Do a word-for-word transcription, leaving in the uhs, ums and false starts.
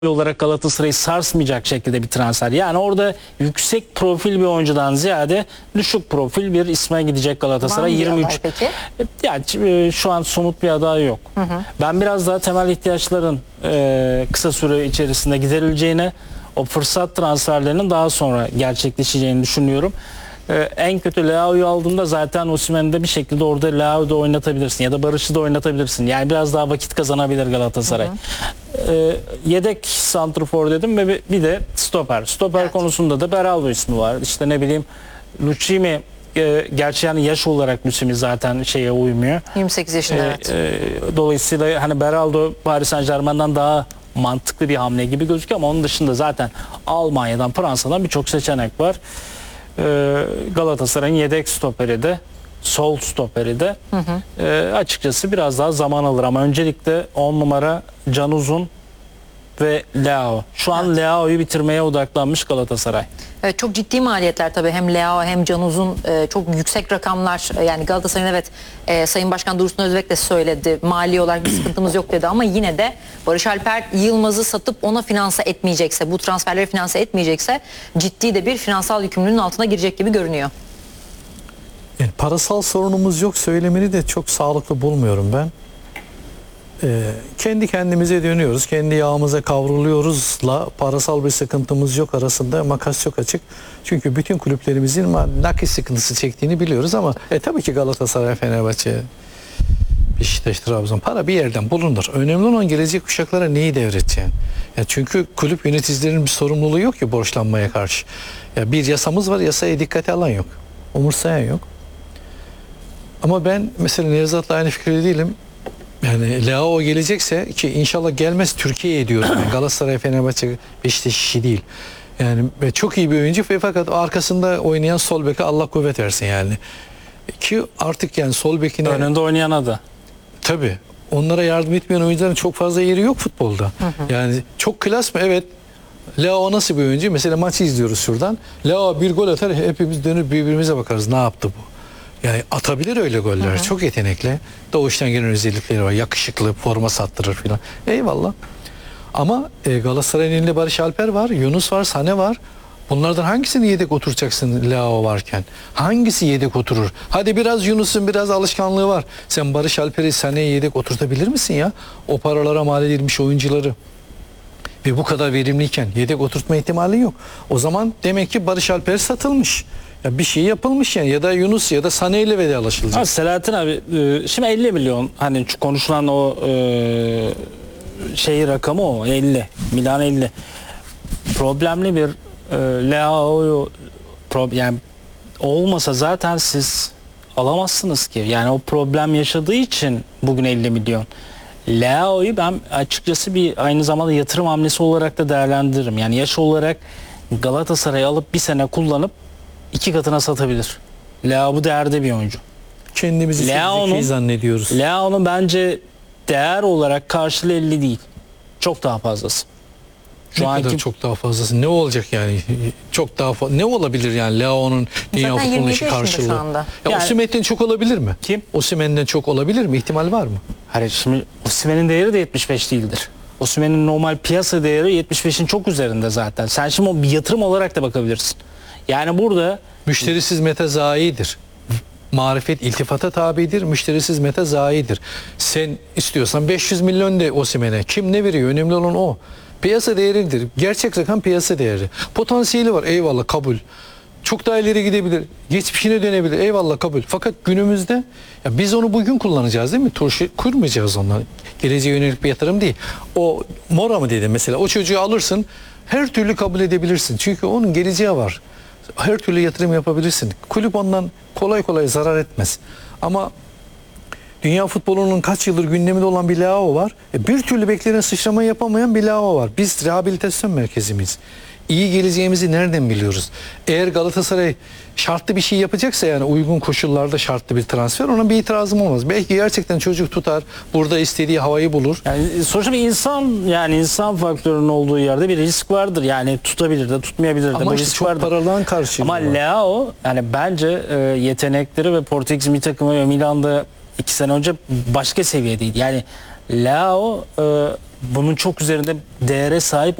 olarak Galatasaray'ı sarsmayacak şekilde bir transfer. Yani orada yüksek profil bir oyuncudan ziyade düşük profil bir isme gidecek Galatasaray. yirmi üç. Peki? Yani şu an somut bir aday yok. Hı hı. Ben biraz daha temel ihtiyaçların e, kısa süre içerisinde giderileceğini, o fırsat transferlerinin daha sonra gerçekleşeceğini düşünüyorum. Ee, en kötü Leao'yu aldığında zaten Osimhen'i de bir şekilde orada Leao'da oynatabilirsin ya da Barış'ı da oynatabilirsin. Yani biraz daha vakit kazanabilir Galatasaray. Hı hı. Ee, yedek santrfor dedim ve bir de stoper. Stoper evet. konusunda da Beraldo ismi var. İşte ne bileyim Lucchini, e, gerçi yani yaş olarak Lucchini zaten şeye uymuyor. yirmi sekiz yaşında ee, evet. E, dolayısıyla hani Beraldo Paris Saint-Germain'den daha mantıklı bir hamle gibi gözüküyor ama onun dışında zaten Almanya'dan, Fransa'dan birçok seçenek var. Galatasaray'ın yedek stoperi de sol stoperi de hı hı. E, açıkçası biraz daha zaman alır ama öncelikle on numara Can Uzun ve Leao. Şu an evet. Leao'yu bitirmeye odaklanmış Galatasaray. Evet, çok ciddi maliyetler tabii. Hem Leao hem Can Uzun e, çok yüksek rakamlar. Yani Galatasaray'ın evet e, Sayın Başkan Dursun Özbek de söyledi. Mali olarak bir sıkıntımız yok dedi ama yine de Barış Alper Yılmaz'ı satıp ona finanse etmeyecekse, bu transferleri finanse etmeyecekse ciddi de bir finansal yükümlülüğün altına girecek gibi görünüyor. Yani parasal sorunumuz yok söylemeni de çok sağlıklı bulmuyorum ben. Ee, kendi kendimize dönüyoruz, kendi yağımıza kavruluyoruzla parasal bir sıkıntımız yok arasında makas çok açık. Çünkü bütün kulüplerimizin nakit sıkıntısı çektiğini biliyoruz ama e, tabii ki Galatasaray, Fenerbahçe, Beşiktaş, Trabzon para bir yerden bulunur. Önemli olan gelecek kuşaklara neyi devredeceğin. Ya çünkü kulüp yöneticilerinin bir sorumluluğu yok ki borçlanmaya karşı. Ya bir yasamız var, yasaya dikkate alan yok. Umursayan yok. Ama ben mesela Nevzat'la aynı fikirde değilim. Yani Leao gelecekse ki inşallah gelmez Türkiye'ye diyorum. Yani Galatasaray, Fenerbahçe, Beşiktaş işi değil. Yani çok iyi bir oyuncu ve fakat arkasında oynayan sol beke Allah kuvvet versin yani. Ki artık yani sol bekine... Önünde oynayana da. Tabii. Onlara yardım etmeyen oyuncuların çok fazla yeri yok futbolda. Hı hı. Yani çok klas mı? Evet. Leao nasıl bir oyuncu? Mesela maçı izliyoruz şuradan. Leao bir gol atar, hepimiz dönüp birbirimize bakarız. Ne yaptı bu? Yani atabilir öyle goller. Hı hı. Çok yetenekli. Doğuştan gelen özellikleri var. Yakışıklı, forma sattırır filan. Eyvallah. Ama e, Galatasaray'ın elinde Barış Alper var, Yunus var, Sane var. Bunlardan hangisini yedek oturacaksın Leao varken? Hangisi yedek oturur? Hadi biraz Yunus'un biraz alışkanlığı var. Sen Barış Alper'i, Sane'ye yedek oturtabilir misin ya? O paralara mal edilmiş oyuncuları. Ve bu kadar verimliyken yedek oturtma ihtimali yok. O zaman demek ki Barış Alper satılmış. Ya bir şey yapılmış yani ya da Yunus ya da Sané ile vedalaşılacak. Ha, Selahattin abi şimdi elli milyon hani konuşulan o e, şey rakamı o elli. Milan elli. Problemli bir e, Leao yani olmasa zaten siz alamazsınız ki. Yani o problem yaşadığı için bugün elli milyon. Leao'yu ben açıkçası bir aynı zamanda yatırım hamlesi olarak da değerlendiririm. Yani yaş olarak Galatasaray'ı alıp bir sene kullanıp iki katına satabilir. Leao bu değerde bir oyuncu. Kendimizi zeki zannediyoruz. Leao'nun bence değer olarak karşılığı elli değil. Çok daha fazlası. Şu ne anki... kadar çok daha fazlası? Ne olacak yani? Çok daha fazla. Ne olabilir yani Leao'nun dünya futbolunun işi karşılığı? Ya yani, Osimhen'den çok olabilir mi? Kim? Osimhen'den çok olabilir mi? İhtimal var mı? Hayır, şimdi Osimhen'in değeri de yetmiş beş değildir. Osimhen'in normal piyasa değeri yetmiş beşin çok üzerinde zaten. Sen şimdi o bir yatırım olarak da bakabilirsin. Yani burada müşterisiz meta zayidir. Marifet iltifata tabidir. Müşterisiz meta zayidir. Sen istiyorsan beş yüz milyon de Osimhen'e. Kim ne veriyor? Önemli olan o. Piyasa değeridir. Gerçek rakam piyasa değeri. Potansiyeli var. Eyvallah kabul. Çok daha ileri gidebilir. Geçmişine dönebilir. Eyvallah kabul. Fakat günümüzde ya biz onu bugün kullanacağız değil mi? Turşu kurmayacağız onunla. Geleceğe yönelik bir yatırım değil. O Mora mı dedim mesela. O çocuğu alırsın. Her türlü kabul edebilirsin. Çünkü onun geleceği var. Her türlü yatırım yapabilirsin. Kulüp ondan kolay kolay zarar etmez. Ama dünya futbolunun kaç yıldır gündeminde olan bir Leao var. E bir türlü beklenen sıçrama yapamayan bir Leao var. Biz rehabilitasyon merkezimiz. İyi geleceğimizi nereden biliyoruz? Eğer Galatasaray şartlı bir şey yapacaksa yani uygun koşullarda şartlı bir transfer ona bir itirazım olmaz. Belki gerçekten çocuk tutar, burada istediği havayı bulur. Yani sonuçta bir insan yani insan faktörünün olduğu yerde bir risk vardır. Yani tutabilir de tutmayabilir de. Ama bu işte risk çok vardır. paradan karşı. Ama Leao yani bence e, yetenekleri ve Portekiz milli takımı ve Milan'da iki sene önce başka seviyedeydi. Yani Leao e, bunun çok üzerinde değere sahip